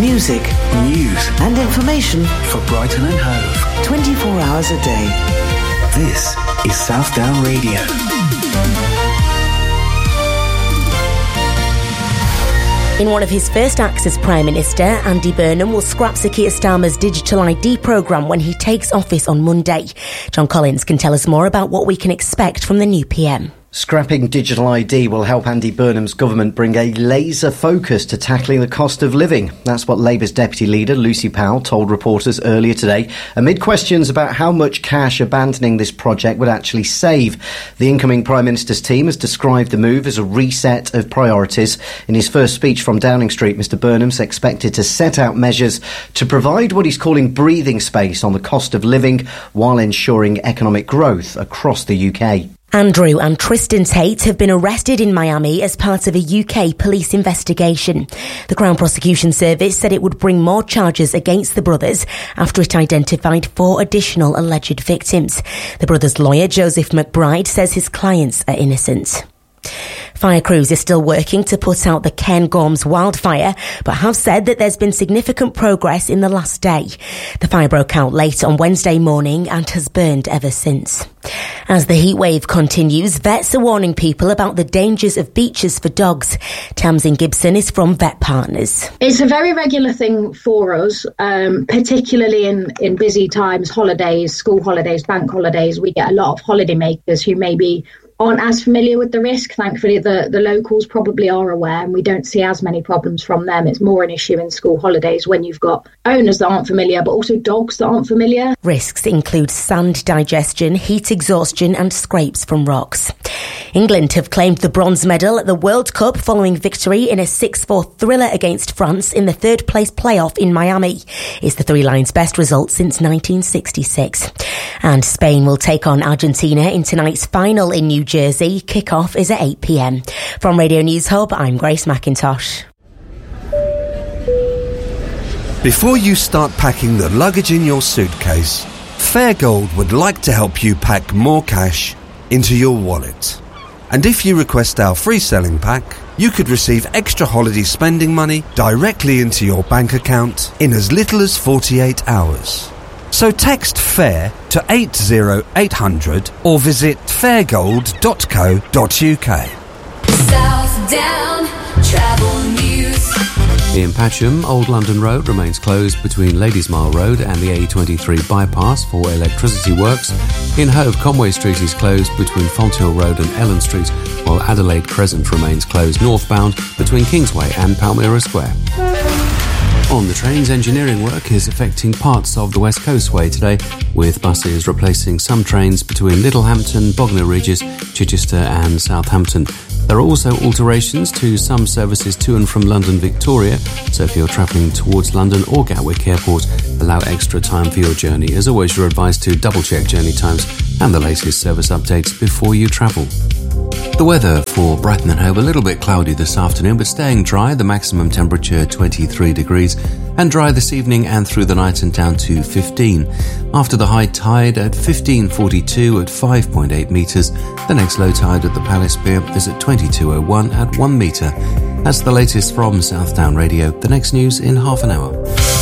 Music, news and information for Brighton and Hove. 24 hours a day. This is Southdown Radio. In one of his first acts as Prime Minister, Andy Burnham will scrap Sir Keir Starmer's digital ID programme when he takes office on Monday. John Collins can tell us more about what we can expect from the new PM. Scrapping digital ID will help Andy Burnham's government bring a laser focus to tackling the cost of living. That's what Labour's Deputy Leader, Lucy Powell, told reporters earlier today, amid questions about how much cash abandoning this project would actually save. The incoming Prime Minister's team has described the move as a reset of priorities. In his first speech from Downing Street, Mr Burnham's expected to set out measures to provide what he's calling breathing space on the cost of living while ensuring economic growth across the UK. Andrew and Tristan Tate have been arrested in Miami as part of a UK police investigation. The Crown Prosecution Service said it would bring more charges against the brothers after it identified 4 additional alleged victims. The brothers' lawyer, Joseph McBride, says his clients are innocent. Fire crews are still working to put out the Cairngorms wildfire, but have said that there's been significant progress in the last day. The fire broke out late on Wednesday morning and has burned ever since. As the heatwave continues, vets are warning people about the dangers of beaches for dogs. Tamsin Gibson is from Vet Partners. It's a very regular thing for us, particularly in busy times, holidays, school holidays, bank holidays. We get a lot of holidaymakers who maybe aren't as familiar with the risk. Thankfully, the locals probably are aware, and we don't see as many problems from them. It's more an issue in school holidays when you've got owners that aren't familiar, but also dogs that aren't familiar. Risks include sand digestion, heat exhaustion and scrapes from rocks. England have claimed the bronze medal at the World Cup following victory in a 6-4 thriller against France in the third-place playoff in Miami. It's the Three Lions' best result since 1966. And Spain will take on Argentina in tonight's final in New Jersey. Kick-off is at 8 p.m. From Radio News Hub, I'm Grace McIntosh. Before you start packing the luggage in your suitcase, Fairgold would like to help you pack more cash into your wallet. And if you request our free selling pack, you could receive extra holiday spending money directly into your bank account in as little as 48 hours. So text FAIR to 80800 or visit fairgold.co.uk. Southdown Travel News. In Patcham, Old London Road remains closed between Ladies Mile Road and the A23 bypass for electricity works. In Hove, Conway Street is closed between Fonthill Road and Ellen Street, while Adelaide Crescent remains closed northbound between Kingsway and Palmyra Square. On the trains, engineering work is affecting parts of the West Coastway today, with buses replacing some trains between Littlehampton, Bognor Regis, Chichester and Southampton. There are also alterations to some services to and from London Victoria, so if you're travelling towards London or Gatwick Airport, allow extra time for your journey. As always, you're advised to double-check journey times and the latest service updates before you travel. The weather for Brighton and Hove, a little bit cloudy this afternoon, but staying dry, the maximum temperature 23 degrees, and dry this evening and through the night and down to 15. After the high tide at 15:42 at 5.8 metres, the next low tide at the Palace Pier is at 22:01 at 1 metre. That's the latest from Southdown Radio. The next news in half an hour.